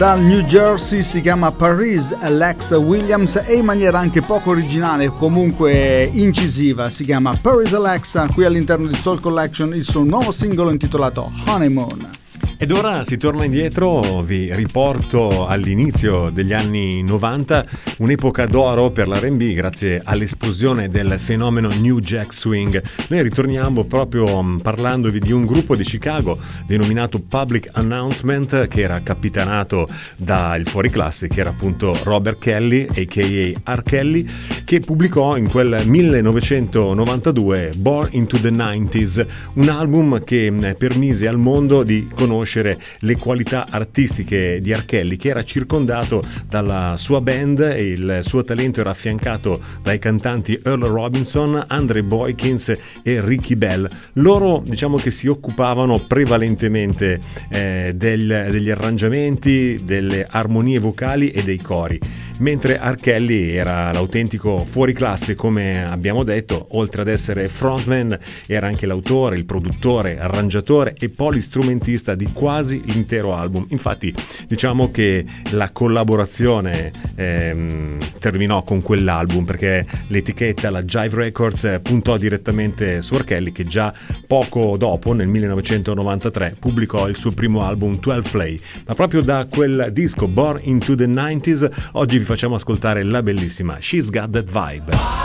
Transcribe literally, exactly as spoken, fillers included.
Dal New Jersey, si chiama Paris Alexa Williams e in maniera anche poco originale, comunque incisiva, si chiama Paris Alexa, qui all'interno di Soul Collection, il suo nuovo singolo intitolato Honeymoon. Ed ora si torna indietro, vi riporto all'inizio degli anni novanta, un'epoca d'oro per l'R and B grazie all'esplosione del fenomeno New Jack Swing. Noi ritorniamo proprio parlandovi di un gruppo di Chicago denominato Public Announcement, che era capitanato dal fuoriclasse, che era appunto Robert Kelly, a k a. R. Kelly, che pubblicò in quel millenovecentonovantadue Born into the nineties, un album che permise al mondo di conoscere le qualità artistiche di R. Kelly, che era circondato dalla sua band e il suo talento era affiancato dai cantanti Earl Robinson, Andre Boykins e Ricky Bell. Loro diciamo che si occupavano prevalentemente eh, del, degli arrangiamenti, delle armonie vocali e dei cori, mentre R. Kelly era l'autentico fuoriclasse, come abbiamo detto. Oltre ad essere frontman era anche l'autore, il produttore, arrangiatore e polistrumentista di quasi l'intero album. Infatti diciamo che la collaborazione ehm, terminò con quell'album, perché l'etichetta, la Jive Records, puntò direttamente su R. Kelly, che già poco dopo, nel millenovecentonovantatré, pubblicò il suo primo album twelve Play. Ma proprio da quel disco Born into the nineties oggi vi facciamo ascoltare la bellissima She's Got That Vibe.